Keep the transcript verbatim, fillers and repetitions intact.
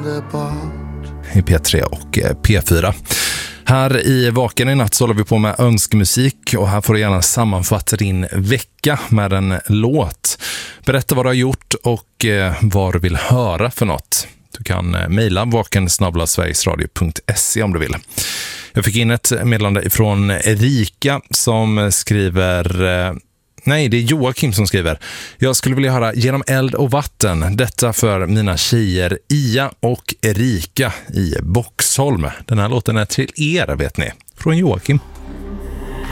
i P tre och P fyra. Här i Vaken i natt så håller vi på med önskmusik och här får du gärna sammanfatta din vecka med en låt. Berätta vad du har gjort och vad du vill höra för något. Du kan mejla vaken snabel-a sverigesradio punkt se om du vill. Jag fick in ett meddelande ifrån Erika som skriver... Nej, det är Joakim som skriver. Jag skulle vilja höra Genom eld och vatten. Detta för mina tjejer Ia och Erika i Boxholm. Den här låten är till er, vet ni. Från Joakim.